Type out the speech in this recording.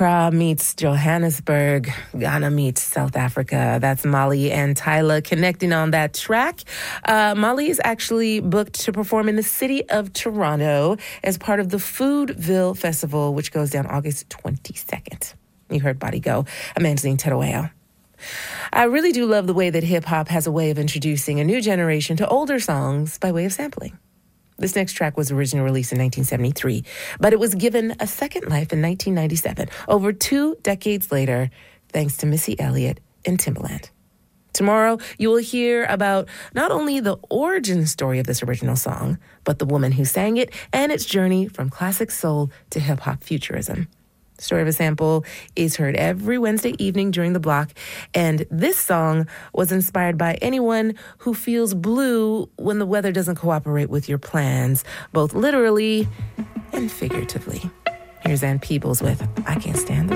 Accra meets Johannesburg. Ghana meets South Africa. That's Molly and Tyla connecting on that track. Molly is actually booked to perform in the city of Toronto as part of the Foodville Festival, which goes down August 22nd. You heard Body Go. I'm Angeline Terueo. I really do love the way that hip-hop has a way of introducing a new generation to older songs by way of sampling. This next track was originally released in 1973, but it was given a second life in 1997, over 2 decades later, thanks to Missy Elliott and Timbaland. Tomorrow, you will hear about not only the origin story of this original song, but the woman who sang it and its journey from classic soul to hip-hop futurism. Story of a Sample is heard every Wednesday evening during the block, and this song was inspired by anyone who feels blue when the weather doesn't cooperate with your plans, both literally and figuratively. Here's Ann Peebles with I Can't Stand the